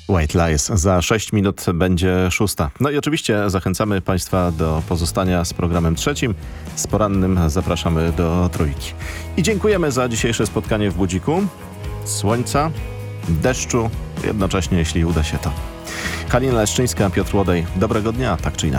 White Lies. Za 6 minut będzie 6. No i oczywiście zachęcamy Państwa do pozostania z programem trzecim. Z porannym zapraszamy do trójki. I dziękujemy za dzisiejsze spotkanie w Budziku. Słońca, deszczu, jednocześnie jeśli uda się to. Halina Leszczyńska, Piotr Łodej. Dobrego dnia, tak czy inaczej.